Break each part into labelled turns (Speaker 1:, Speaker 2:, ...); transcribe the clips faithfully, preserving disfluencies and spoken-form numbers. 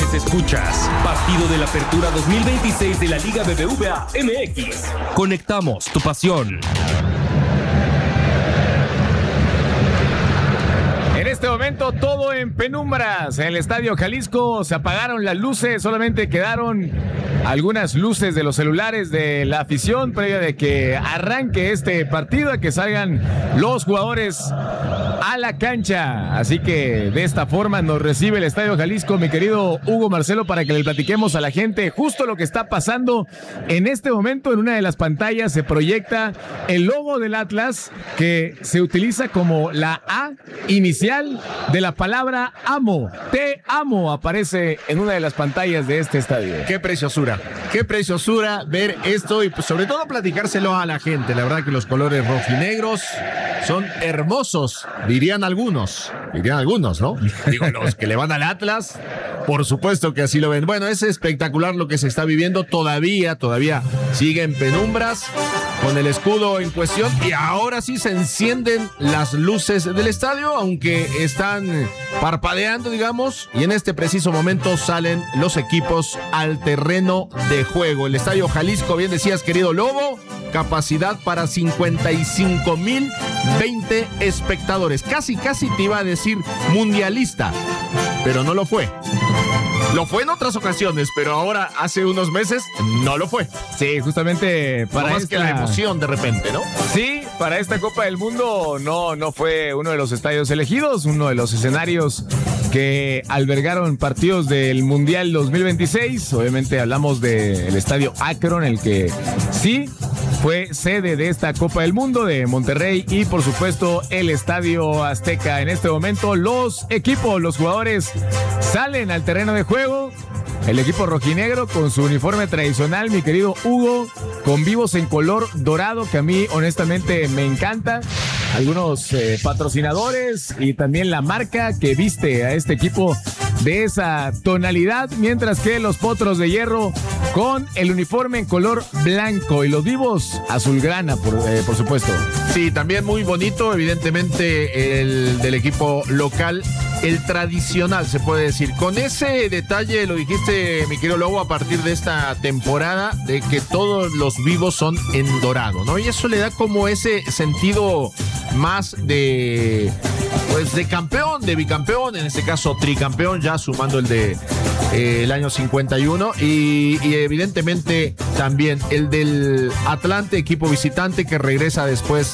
Speaker 1: Deportes escuchas Partido de la Apertura dos mil veintiséis de la Liga B B V A M X. Conectamos tu pasión.
Speaker 2: En este momento todo en penumbras. En el Estadio Jalisco se apagaron las luces, solamente quedaron algunas luces de los celulares de la afición previa de que arranque este partido, a que salgan los jugadores a la cancha. Así que de esta forma nos recibe el Estadio Jalisco, mi querido Hugo Marcelo, para que le platiquemos a la gente justo lo que está pasando en este momento. En una de las pantallas se proyecta el logo del Atlas, que se utiliza como la A inicial de la palabra amo. Te amo aparece en una de las pantallas de este estadio.
Speaker 3: Qué preciosura, qué preciosura ver esto y pues sobre todo platicárselo a la gente. La verdad que los colores rojinegros son hermosos, dirían algunos, dirían algunos, ¿no? Digo, los que le van al Atlas, por supuesto que así lo ven. Bueno, es espectacular lo que se está viviendo. Todavía, todavía sigue en penumbras con el escudo en cuestión y ahora sí se encienden las luces del estadio, aunque están parpadeando, digamos, y en este preciso momento salen los equipos al terreno de juego. El Estadio Jalisco, bien decías, querido Lobo, capacidad para cincuenta y cinco mil veinte espectadores. Casi, casi te iba a decir mundialista, pero no lo fue. Lo fue en otras ocasiones, pero ahora hace unos meses no lo fue.
Speaker 2: Sí, justamente para
Speaker 3: no más
Speaker 2: esta...
Speaker 3: que la emoción de repente, ¿no?
Speaker 2: Sí, para esta Copa del Mundo no, no fue uno de los estadios elegidos, uno de los escenarios que albergaron partidos del Mundial dos mil veintiséis. Obviamente hablamos del estadio Akron, el que sí fue sede de esta Copa del Mundo de Monterrey, y por supuesto el Estadio Azteca. En este momento los equipos, los jugadores salen al terreno de juego. El equipo rojinegro con su uniforme tradicional, mi querido Hugo, con vivos en color dorado, que a mí honestamente me encanta. Algunos eh, patrocinadores y también la marca que viste a este equipo de esa tonalidad, mientras que los Potros de Hierro con el uniforme en color blanco y los vivos azulgrana, por, eh, por supuesto.
Speaker 3: Sí, también muy bonito, evidentemente el del equipo local, el tradicional se puede decir. Con ese detalle, lo dijiste mi querido Lobo, a partir de esta temporada, de que todos los vivos son en dorado, ¿no? Y eso le da como ese sentido más de, pues, de campeón, de bicampeón, en este caso tricampeón, ya sumando el de eh, el año cincuenta y uno, y, y evidentemente también el del Atlante, equipo visitante que regresa después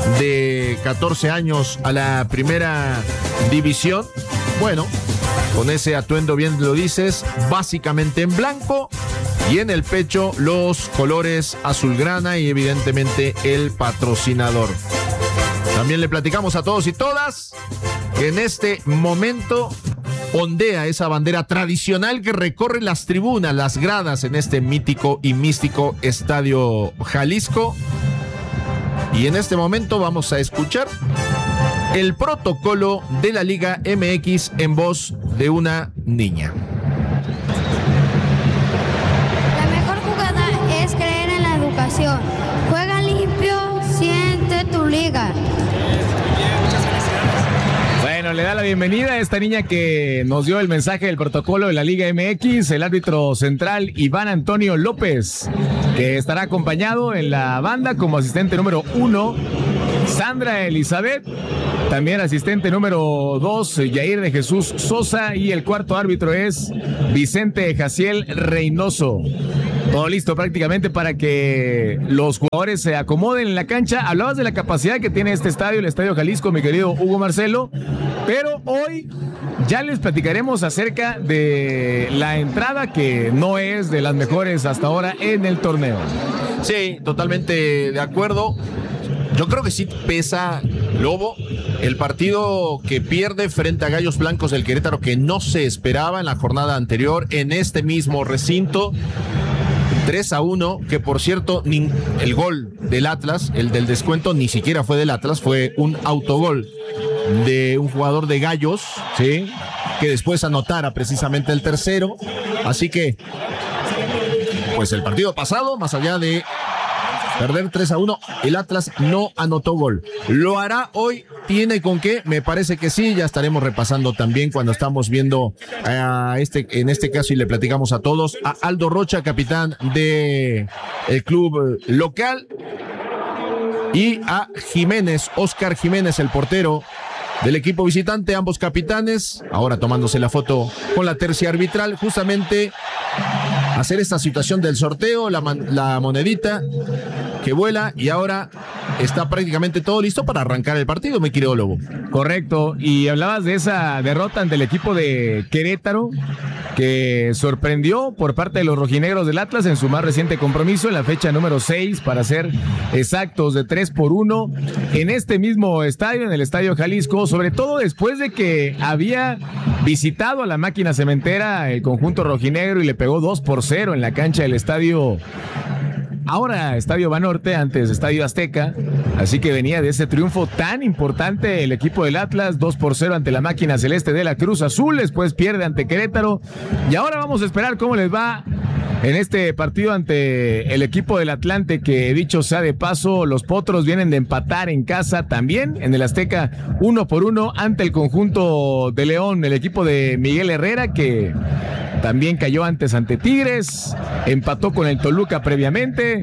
Speaker 3: de catorce años a la primera división. Bueno, con ese atuendo, bien lo dices, básicamente en blanco, y en el pecho los colores azulgrana y evidentemente el patrocinador. También le platicamos a todos y todas que en este momento ondea esa bandera tradicional que recorre las tribunas, las gradas en este mítico y místico Estadio Jalisco. Y en este momento vamos a escuchar el protocolo de la Liga M X en voz de una niña.
Speaker 4: La mejor jugada es creer en la educación. Juega limpio, siente tu liga.
Speaker 2: Bueno, le da la bienvenida a esta niña que nos dio el mensaje del protocolo de la Liga M X, el árbitro central Iván Antonio López, que estará acompañado en la banda como asistente número uno, Sandra Elizabeth, también asistente número dos, Yair de Jesús Sosa, y el cuarto árbitro es Vicente Jaciel Reynoso. Todo listo prácticamente para que los jugadores se acomoden en la cancha. Hablabas de la capacidad que tiene este estadio, el Estadio Jalisco, mi querido Hugo Marcelo, pero hoy ya les platicaremos acerca de la entrada, que no es de las mejores hasta ahora en el torneo.
Speaker 3: Sí, totalmente de acuerdo. Yo creo que sí pesa, Lobo, el partido que pierde frente a Gallos Blancos del Querétaro, que no se esperaba en la jornada anterior, en este mismo recinto. tres a uno, que por cierto, ni, el gol del Atlas, el del descuento, ni siquiera fue del Atlas, fue un autogol de un jugador de Gallos, ¿sí?, que después anotara precisamente el tercero. Así que, pues el partido pasado, más allá de perder tres a uno. El Atlas no anotó gol. ¿Lo hará hoy? ¿Tiene con qué? Me parece que sí. Ya estaremos repasando también cuando estamos viendo a este, en este caso, y le platicamos a todos, a Aldo Rocha, capitán de el club local, y a Jiménez, Oscar Jiménez, el portero del equipo visitante, ambos capitanes, ahora tomándose la foto con la tercia arbitral, justamente hacer esta situación del sorteo, la, man, la monedita que vuela, y ahora está prácticamente todo listo para arrancar el partido, mi querido Lobo.
Speaker 2: Correcto, y hablabas de esa derrota ante el equipo de Querétaro, que sorprendió por parte de los rojinegros del Atlas en su más reciente compromiso, en la fecha número seis, para ser exactos, de tres por uno, en este mismo estadio, en el Estadio Jalisco, sobre todo después de que había visitado a la máquina cementera el conjunto rojinegro y le pegó dos por cero en la cancha del estadio, ahora Estadio Banorte, antes Estadio Azteca. Así que venía de ese triunfo tan importante el equipo del Atlas, dos por cero ante la máquina celeste de la Cruz Azul, después pierde ante Querétaro, y ahora vamos a esperar cómo les va en este partido ante el equipo del Atlante, que dicho sea de paso, los Potros vienen de empatar en casa también en el Azteca uno por uno ante el conjunto de León, el equipo de Miguel Herrera, que también cayó antes ante Tigres, empató con el Toluca previamente.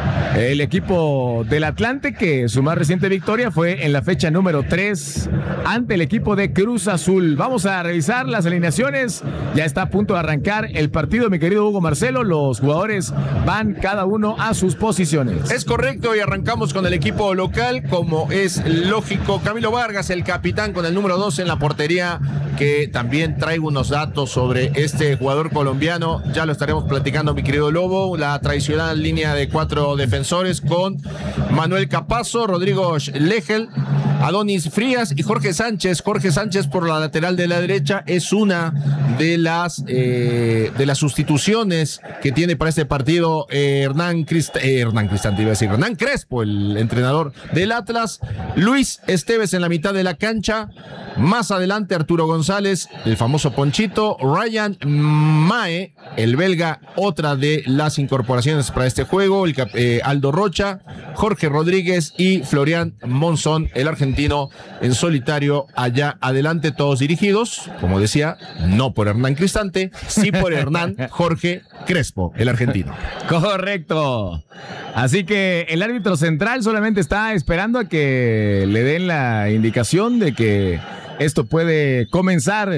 Speaker 2: El equipo del Atlante, que su más reciente victoria fue en la fecha número tres ante el equipo de Cruz Azul. Vamos a revisar las alineaciones. Ya está a punto de arrancar el partido, mi querido Hugo Marcelo. Los jugadores van cada uno a sus posiciones.
Speaker 3: Es correcto, y arrancamos con el equipo local, como es lógico. Camilo Vargas, el capitán, con el número dos en la portería, que también traigo unos datos sobre este jugador colombiano. Ya lo estaremos platicando, mi querido Lobo. La tradicional línea de cuatro defensores con Manuel Capazo, Rodrigo Legel, Adonis Frías y Jorge Sánchez. Jorge Sánchez por la lateral de la derecha es una de las eh, de las sustituciones que tiene para este partido eh, Hernán Crist eh, Hernán Cristante, iba a decir Hernán Crespo, el entrenador del Atlas. Luis Esteves en la mitad de la cancha. Más adelante Arturo González, el famoso Ponchito, Ryan Mae, el belga, otra de las incorporaciones para este juego, el eh, Aldo Rocha, Jorge Rodríguez y Florian Monzón, el argentino, en solitario allá adelante, todos dirigidos, como decía, no por Hernán Cristante, sí por Hernán Jorge Crespo, el argentino.
Speaker 2: Correcto. Así que el árbitro central solamente está esperando a que le den la indicación de que esto puede comenzar.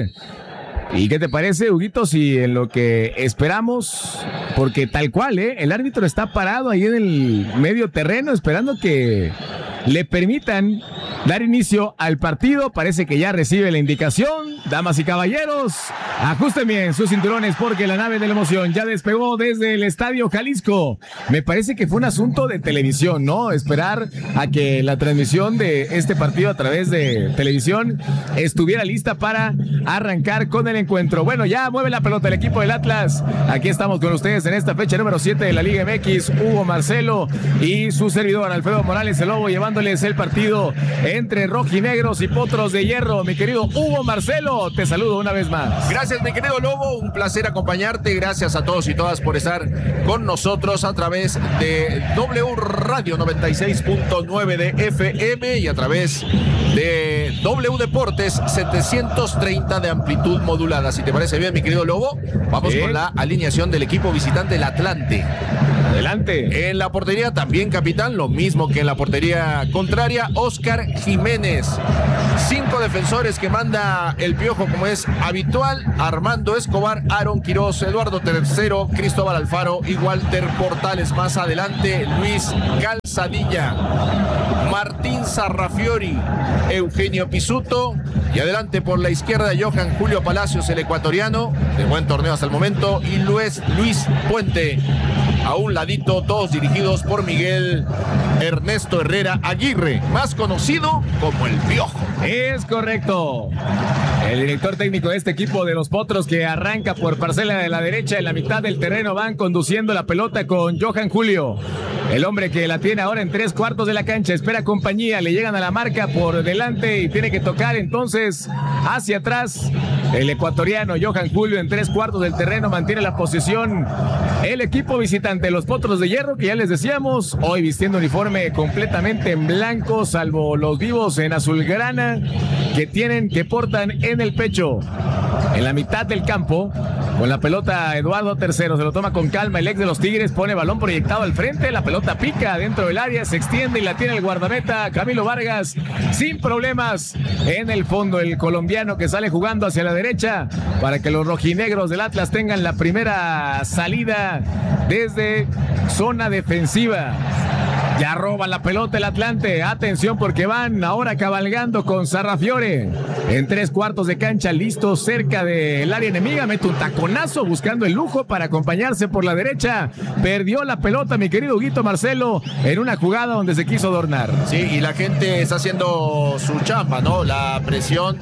Speaker 2: ¿Y qué te parece, Huguito, si en lo que esperamos, porque tal cual, ¿eh? El árbitro está parado ahí en el medio terreno esperando que le permitan dar inicio al partido? Parece que ya recibe la indicación. Damas y caballeros, ajusten bien sus cinturones, porque la nave de la emoción ya despegó desde el Estadio Jalisco. Me parece que fue un asunto de televisión, ¿no? Esperar a que la transmisión de este partido a través de televisión estuviera lista para arrancar con el encuentro. Bueno, ya mueve la pelota el equipo del Atlas. Aquí estamos con ustedes en esta fecha número siete de la Liga M X. Hugo Marcelo y su servidor Alfredo Morales, el Lobo, llevándoles el partido entre rojinegros y potros de hierro. Mi querido Hugo Marcelo, te saludo una vez más.
Speaker 3: Gracias, mi querido Lobo, un placer acompañarte. Gracias a todos y todas por estar con nosotros a través de W Radio noventa y seis punto nueve de F M y a través de W Deportes setecientos treinta de amplitud modulada. Si te parece bien, mi querido Lobo, vamos bien con la alineación del equipo visitante, el Atlante.
Speaker 2: Adelante.
Speaker 3: En la portería también capitán, lo mismo que en la portería contraria, Oscar Jiménez. Cinco defensores que manda el Piojo, como es habitual: Armando Escobar, Aaron Quiroz, Eduardo Tercero, Cristóbal Alfaro y Walter Portales. Más adelante, Luis Calzadilla, Martín Sarrafiori, Eugenio Pisuto, y adelante por la izquierda, Johan Julio Palacios, el ecuatoriano, de buen torneo hasta el momento, y Luis, Luis Puente. A un ladito, todos dirigidos por Miguel Ernesto Herrera Aguirre, más conocido como el Piojo.
Speaker 2: Es correcto. El director técnico de este equipo de los Potros, que arranca por parcela de la derecha, en la mitad del terreno van conduciendo la pelota con Johan Julio, el hombre que la tiene ahora en tres cuartos de la cancha, espera compañía, le llegan a la marca por delante y tiene que tocar entonces hacia atrás El ecuatoriano Johan Julio en tres cuartos del terreno mantiene la posesión. El equipo visitante, los Potros de Hierro, que ya les decíamos, hoy vistiendo uniforme completamente en blanco, salvo los vivos en azulgrana que tienen, que portan en el pecho. En la mitad del campo, con la pelota Eduardo Tercero, se lo toma con calma el ex de los Tigres, pone balón proyectado al frente, la pelota pica dentro del área, se extiende y la tiene el guardameta Camilo Vargas, sin problemas. En el fondo, el colombiano que sale jugando hacia la derecha para que los rojinegros del Atlas tengan la primera salida desde zona defensiva. Ya roba la pelota el Atlante. Atención porque van ahora cabalgando con Sarrafiore. En tres cuartos de cancha, listo cerca del área enemiga. Mete un taconazo buscando el lujo para acompañarse por la derecha. Perdió la pelota, mi querido Huguito Marcelo, en una jugada donde se quiso adornar.
Speaker 3: Sí, y la gente está haciendo su chamba, ¿no? La presión,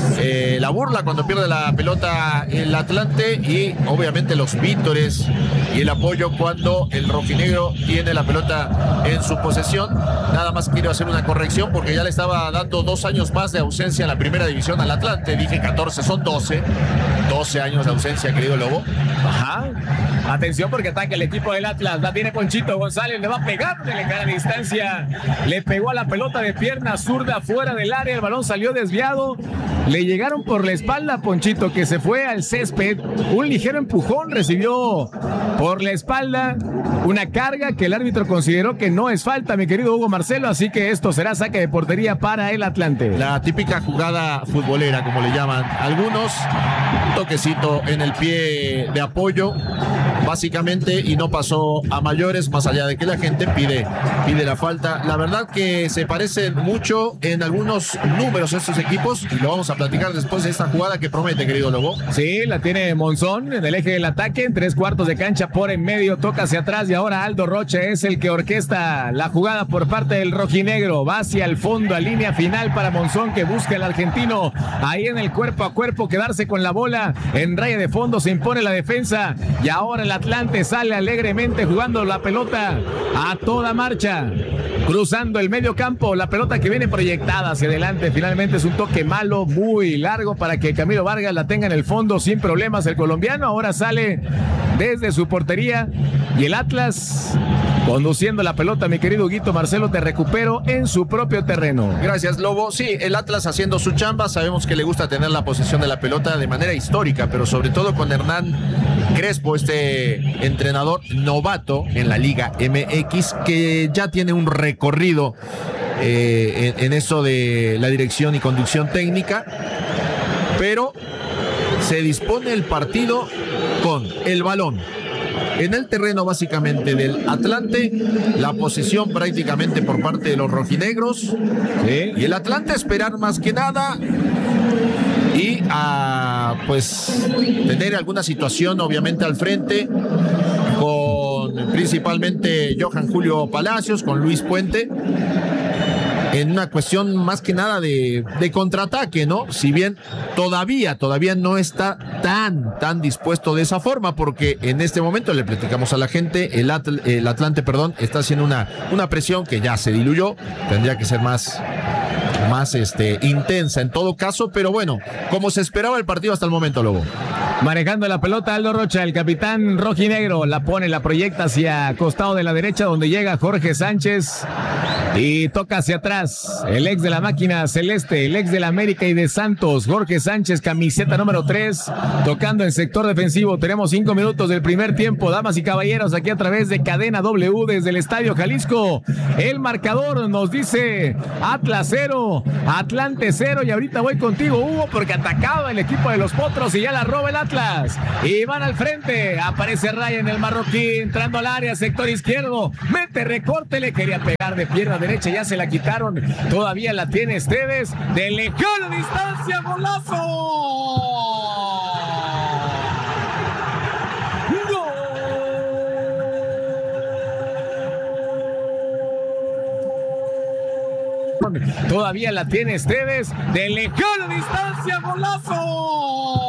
Speaker 3: eh, la burla cuando pierde la pelota el Atlante y obviamente los vítores y el apoyo cuando el rojinegro tiene la pelota en su posesión. Nada más quiero hacer una corrección porque ya le estaba dando dos años más de ausencia en la primera división al Atlante. Dije catorce, son doce. doce años de ausencia, querido Lobo.
Speaker 2: Ajá. Atención porque ataca el equipo del Atlas. La tiene Ponchito González, le va a pegar de cara a distancia. Le pegó a la pelota de pierna zurda fuera del área. El balón salió desviado. Le llegaron por la espalda a Ponchito, que se fue al césped. Un ligero empujón recibió por la espalda. Una carga que el árbitro consideró que no es falta, mi querido Hugo Marcelo. Así que esto será saque de portería para el Atlante.
Speaker 3: La típica jugada futbolera, como le llaman algunos. Un toquecito en el pie de apoyo, básicamente, y no pasó a mayores, más allá de que la gente pide, pide la falta. La verdad que se parecen mucho en algunos números estos equipos y lo vamos a platicar después de esta jugada que promete, querido Lobo.
Speaker 2: Sí, la tiene Monzón en el eje del ataque, en tres cuartos de cancha por en medio, toca hacia atrás y ahora Aldo Rocha es el que orquesta la jugada por parte del rojinegro. Va hacia el fondo, a línea final para Monzón, que busca el argentino ahí en el cuerpo a cuerpo, quedarse con la bola en raya de fondo, se impone la defensa y ahora el Atlante sale alegremente jugando la pelota a toda marcha, cruzando el medio campo, la pelota que viene proyectada hacia adelante. Finalmente es un toque malo, muy largo para que Camilo Vargas la tenga en el fondo sin problemas. El colombiano ahora sale desde su portería y el Atlas conduciendo la pelota, mi querido Huguito Marcelo, te recupero en su propio terreno.
Speaker 3: Gracias, Lobo. Sí, el Atlas haciendo su chamba. Sabemos que le gusta tener la posesión de la pelota de manera histórica, pero sobre todo con Hernán Crespo, este entrenador novato en la Liga M X, que ya tiene un recorrido eh, en, en eso de la dirección y conducción técnica, pero se dispone el partido con el balón en el terreno básicamente del Atlante, la posesión prácticamente por parte de los rojinegros, ¿sí? Y el Atlante esperar más que nada y a pues tener alguna situación obviamente al frente con principalmente Johan Julio Palacios, con Luis Puente, en una cuestión más que nada de, de contraataque, ¿no? Si bien todavía, todavía no está tan, tan dispuesto de esa forma, porque en este momento le platicamos a la gente, el, Atl el Atlante, perdón, está haciendo una, una presión que ya se diluyó, tendría que ser más, más este, intensa en todo caso, pero bueno, como se esperaba el partido hasta el momento, Lobo.
Speaker 2: Manejando la pelota Aldo Rocha, el capitán rojinegro, la pone, la proyecta hacia costado de la derecha donde llega Jorge Sánchez y toca hacia atrás el ex de la máquina celeste, el ex de la América y de Santos, Jorge Sánchez, camiseta número tres, tocando en sector defensivo. Tenemos cinco minutos del primer tiempo, damas y caballeros, aquí a través de Cadena W desde el Estadio Jalisco. El marcador nos dice Atlas cero, Atlante cero, y ahorita voy contigo, Hugo, porque atacaba el equipo de los Potros y ya la roba el Atlas. Atlas, y van al frente, aparece Ryan el marroquí, entrando al área, sector izquierdo, mete recorte, le quería pegar de pierna derecha, ya se la quitaron, todavía la tiene Esteves, de lejana distancia, golazo. Todavía la tiene Esteves, de lejana distancia, golazo.